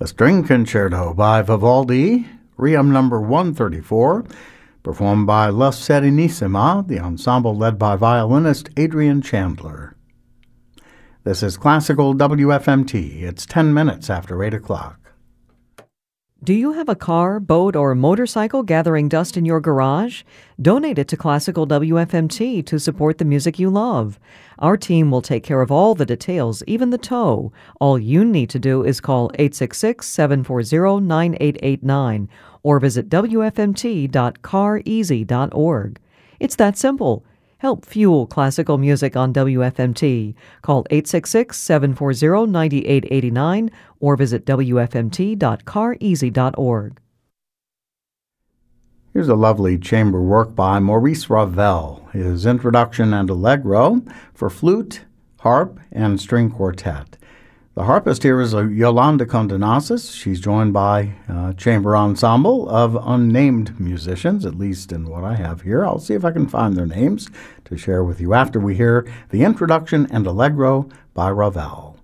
A string concerto by Vivaldi, Requiem number 134, performed by La Serenissima, the ensemble led by violinist Adrian Chandler. This is Classical WFMT. It's 10 minutes after 8 o'clock. Do you have a car, boat, or motorcycle gathering dust in your garage? Donate it to Classical WFMT to support the music you love. Our team will take care of all the details, even the tow. All you need to do is call 866-740-9889 or visit wfmt.careasy.org. It's that simple. Help fuel classical music on WFMT. Call 866-740-9889 or visit wfmt.careasy.org. Here's a lovely chamber work by Maurice Ravel, his introduction and allegro for flute, harp, and string quartet. The harpist here is Yolanda Condenasis. She's joined by a chamber ensemble of unnamed musicians, at least in what I have here. I'll see if I can find their names to share with you after we hear the introduction and allegro by Ravel.